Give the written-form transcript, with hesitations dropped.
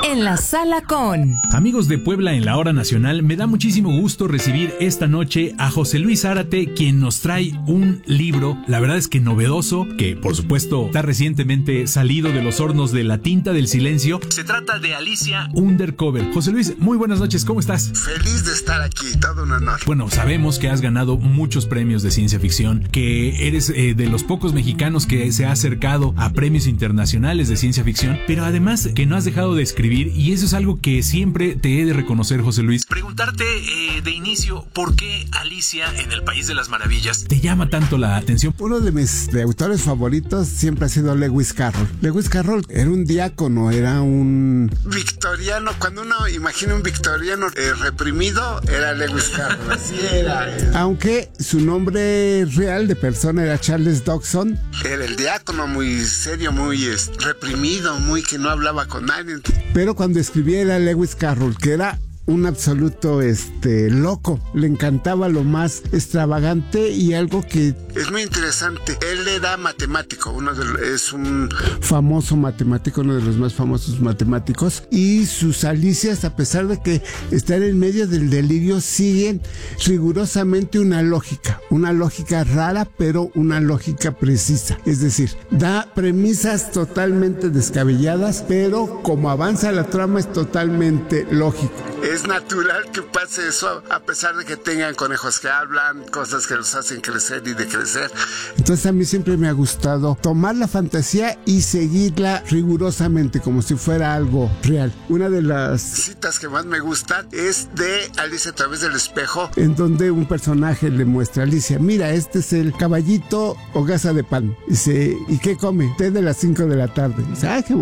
En la sala con... Amigos de Puebla en la Hora Nacional, me da muchísimo gusto recibir esta noche a José Luis Zárate, quien nos trae un libro, la verdad es que novedoso, que por supuesto está recientemente salido de los hornos de la tinta del silencio. Se trata de Alicia Undercover. José Luis, muy buenas noches, ¿cómo estás? Feliz de estar aquí, todo un honor. Bueno, sabemos que has ganado muchos premios de ciencia ficción, que eres de los pocos mexicanos que se ha acercado a premios internacionales de ciencia ficción, pero además que no has dejado de escribir, y eso es algo que siempre te he de reconocer, José Luis. Preguntarte de inicio, ¿por qué Alicia en el País de las Maravillas te llama tanto la atención? Uno de mis autores favoritos siempre ha sido Lewis Carroll. Lewis Carroll era un diácono, era un victoriano. Cuando uno imagina un victoriano reprimido, era Lewis Carroll, así era. Aunque su nombre real de persona era Charles Dodgson. Era el diácono muy serio, muy reprimido, muy que no hablaba con nadie. Pero cuando escribía era Lewis Carroll, que era un absoluto loco, le encantaba lo más extravagante y algo que es muy interesante. Él era matemático, es un famoso matemático, uno de los más famosos matemáticos, y sus Alicias, a pesar de que están en medio del delirio, siguen rigurosamente una lógica rara, pero una lógica precisa. Es decir, da premisas totalmente descabelladas, pero como avanza la trama es totalmente lógico. Es natural que pase eso, a pesar de que tengan conejos que hablan, cosas que los hacen crecer y decrecer. Entonces a mí siempre me ha gustado tomar la fantasía y seguirla rigurosamente, como si fuera algo real. Una de las citas que más me gustan es de Alicia a través del espejo, en donde un personaje le muestra a Alicia: mira, este es el caballito hogaza de pan. Dice: ¿y qué come? Té de las 5 de la tarde. Dice: ah, qué